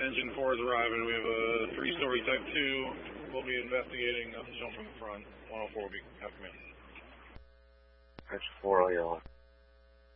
engine 4 is arriving. We have a 3-story type 2. We'll be investigating. Jump from the front. 104 will be have command. That's 4 all yellow.